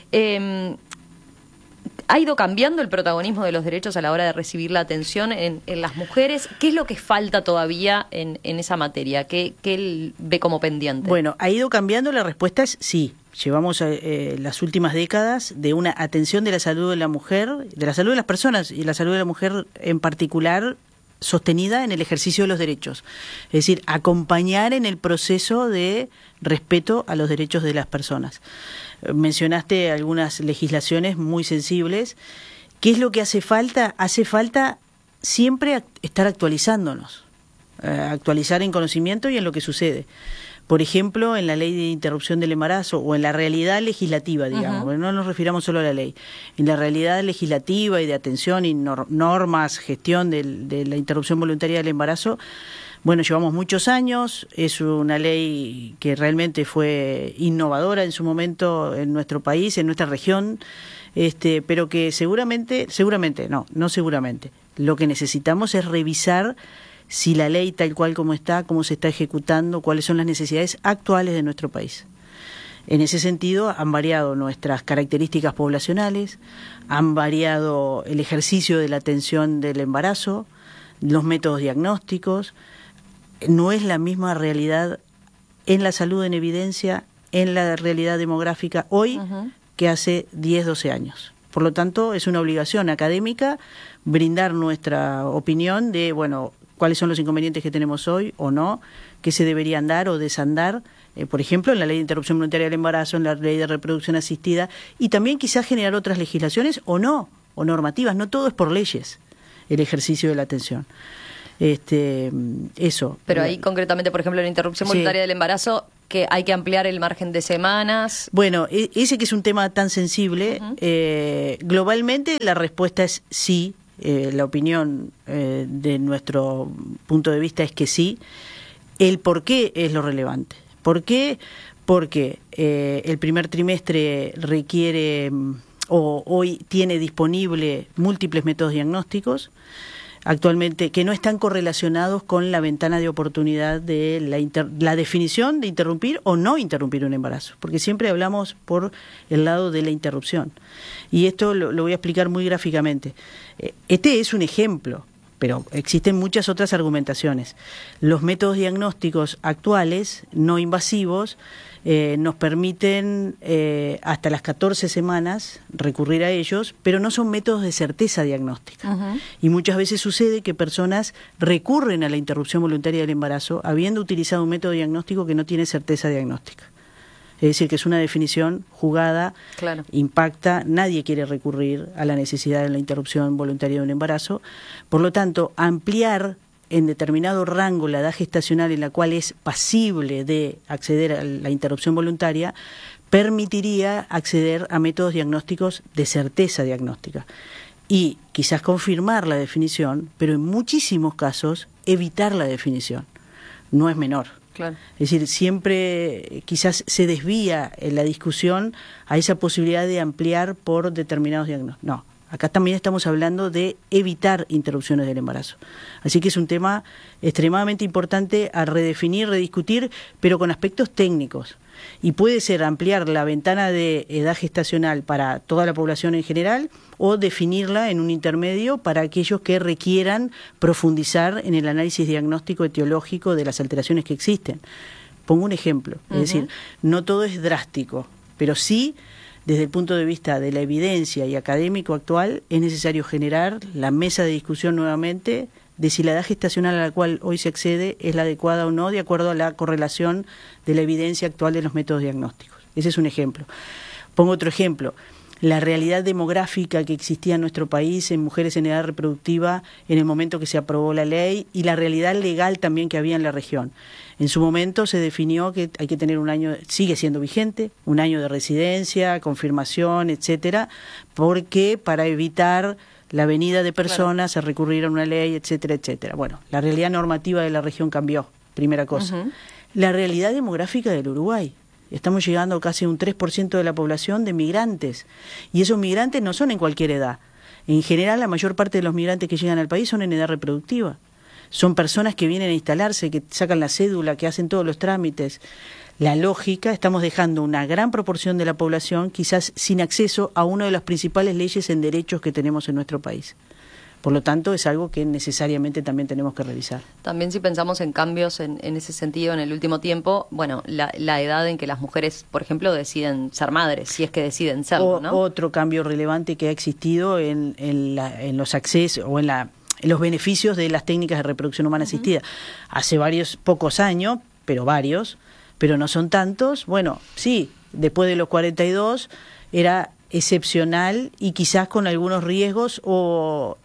Speaker 11: ¿ha ido cambiando el protagonismo de los derechos a la hora de recibir la atención en las mujeres? ¿Qué es lo que falta todavía en esa materia? ¿Qué él ve como pendiente?
Speaker 7: Bueno, ¿ha ido cambiando? La respuesta es sí. Llevamos las últimas décadas de una atención de la salud de la mujer, de la salud de las personas y la salud de la mujer en particular, sostenida en el ejercicio de los derechos. Es decir, acompañar en el proceso de respeto a los derechos de las personas. Mencionaste algunas legislaciones muy sensibles. ¿Qué es lo que hace falta? Hace falta siempre estar actualizándonos, actualizar en conocimiento y en lo que sucede. Por ejemplo, en la ley de interrupción del embarazo o en la realidad legislativa, digamos, no nos refiramos solo a la ley, en la realidad legislativa y de atención y normas, gestión de la interrupción voluntaria del embarazo. Bueno, llevamos muchos años, es una ley que realmente fue innovadora en su momento en nuestro país, en nuestra región, pero que seguramente, lo que necesitamos es revisar si la ley tal cual como está, cómo se está ejecutando, cuáles son las necesidades actuales de nuestro país. En ese sentido, han variado nuestras características poblacionales, han variado el ejercicio de la atención del embarazo, los métodos diagnósticos. No es la misma realidad en la salud en evidencia, en la realidad demográfica hoy que hace 10, 12 años. Por lo tanto, es una obligación académica brindar nuestra opinión de, bueno, cuáles son los inconvenientes que tenemos hoy o no, qué se debería andar o desandar, por ejemplo, en la ley de interrupción voluntaria del embarazo, en la ley de reproducción asistida, y también quizás generar otras legislaciones o no, o normativas. No todo es por leyes el ejercicio de la atención. Eso.
Speaker 11: Pero ahí concretamente, por ejemplo, en la interrupción voluntaria del embarazo, que hay que ampliar el margen de semanas.
Speaker 7: Bueno, ese que es un tema tan sensible, globalmente la respuesta es sí, la opinión de nuestro punto de vista es que sí. El por qué es lo relevante. ¿Por qué? Porque el primer trimestre requiere o hoy tiene disponible múltiples métodos diagnósticos actualmente que no están correlacionados con la ventana de oportunidad de la definición de interrumpir o no interrumpir un embarazo, porque siempre hablamos por el lado de la interrupción. Y esto lo voy a explicar muy gráficamente. Este es un ejemplo, pero existen muchas otras argumentaciones. Los métodos diagnósticos actuales, no invasivos, nos permiten hasta las 14 semanas recurrir a ellos, pero no son métodos de certeza diagnóstica. Uh-huh. Y muchas veces sucede que personas recurren a la interrupción voluntaria del embarazo habiendo utilizado un método diagnóstico que no tiene certeza diagnóstica. Es decir, que es una definición jugada, claro, impacta, nadie quiere recurrir a la necesidad de la interrupción voluntaria de un embarazo. Por lo tanto, ampliar en determinado rango la edad gestacional en la cual es pasible de acceder a la interrupción voluntaria, permitiría acceder a métodos diagnósticos de certeza diagnóstica. Y quizás confirmar la definición, pero en muchísimos casos evitar la definición. No es menor. Claro. Es decir, siempre quizás se desvía en la discusión a esa posibilidad de ampliar por determinados diagnósticos. No. Acá también estamos hablando de evitar interrupciones del embarazo. Así que es un tema extremadamente importante a redefinir, rediscutir, pero con aspectos técnicos. Y puede ser ampliar la ventana de edad gestacional para toda la población en general o definirla en un intermedio para aquellos que requieran profundizar en el análisis diagnóstico etiológico de las alteraciones que existen. Pongo un ejemplo, es decir, no todo es drástico, pero sí, desde el punto de vista de la evidencia y académico actual, es necesario generar la mesa de discusión nuevamente de si la edad gestacional a la cual hoy se accede es la adecuada o no, de acuerdo a la correlación de la evidencia actual de los métodos diagnósticos. Ese es un ejemplo. Pongo otro ejemplo. La realidad demográfica que existía en nuestro país en mujeres en edad reproductiva en el momento que se aprobó la ley y la realidad legal también que había en la región. En su momento se definió que hay que tener un año, sigue siendo vigente, un año de residencia, confirmación, etcétera, porque para evitar la venida de personas, claro, a recurrir a una ley, etcétera, etcétera. Bueno, la realidad normativa de la región cambió, primera cosa. Uh-huh. La realidad demográfica del Uruguay. Estamos llegando casi a un 3% de la población de migrantes. Y esos migrantes no son en cualquier edad. En general, la mayor parte de los migrantes que llegan al país son en edad reproductiva. Son personas que vienen a instalarse, que sacan la cédula, que hacen todos los trámites. La lógica, estamos dejando una gran proporción de la población quizás sin acceso a una de las principales leyes en derechos que tenemos en nuestro país. Por lo tanto, es algo que necesariamente también tenemos que revisar.
Speaker 11: También si pensamos en cambios en ese sentido en el último tiempo, bueno, la edad en que las mujeres, por ejemplo, deciden ser madres, si es que deciden serlo, ¿no? Otro cambio relevante que ha existido en los accesos o en los beneficios de las técnicas de reproducción humana asistida. Hace pocos años, pero no son tantos. Bueno, sí, después de los 42 era excepcional y quizás con algunos riesgos o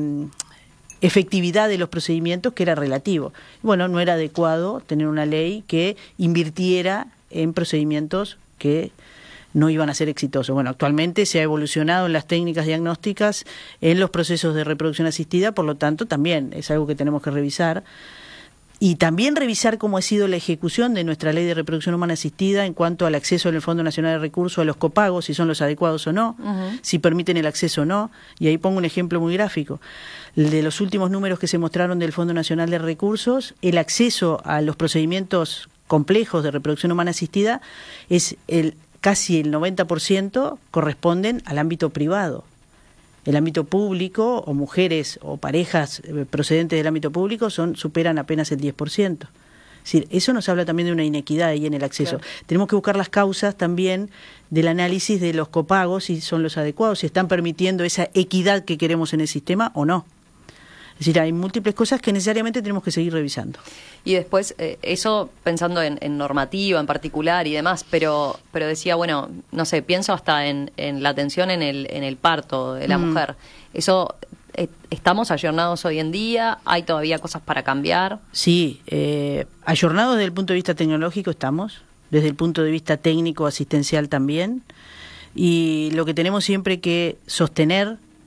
Speaker 11: efectividad de los procedimientos que era relativo. Bueno, no era adecuado tener una ley que invirtiera en procedimientos que no iban a ser exitosos. Bueno, actualmente se ha evolucionado en las técnicas diagnósticas, en los procesos de reproducción asistida, por lo tanto también es algo que tenemos que revisar. Y también revisar cómo ha sido la ejecución de nuestra ley de reproducción humana asistida en cuanto al acceso en el Fondo Nacional de Recursos a los copagos, si son los adecuados o no, si permiten el acceso o no. Y ahí pongo un ejemplo muy gráfico. De los últimos números que se mostraron del Fondo Nacional de Recursos, el acceso a los procedimientos complejos de reproducción humana asistida es casi el 90% corresponden al ámbito privado. El ámbito público, o mujeres o parejas procedentes del ámbito público, superan apenas el 10%. Es decir, eso nos habla también de una inequidad ahí en el acceso. Claro. Tenemos que buscar las causas también del análisis de los copagos, si son los adecuados, si están permitiendo esa equidad que queremos en el sistema o no. Es decir, hay múltiples cosas que necesariamente tenemos que seguir revisando. Y después, eso pensando en normativa en particular y demás, pero decía, bueno, no sé, pienso hasta en la atención en el parto de la mujer. Eso, ¿estamos ayornados hoy en día? ¿Hay todavía cosas para cambiar? Sí, ayornados desde el punto de vista tecnológico estamos, desde el punto de vista técnico asistencial también, y lo que tenemos siempre que sostener